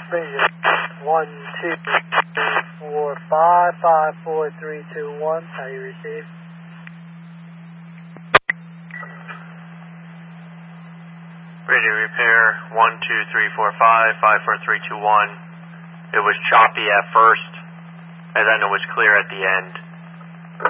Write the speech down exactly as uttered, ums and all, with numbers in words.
Radio one two three four five five four three two one. How you receive? Radio repair one two three four five five four three two one. It was choppy at first, and then it was clear at the end.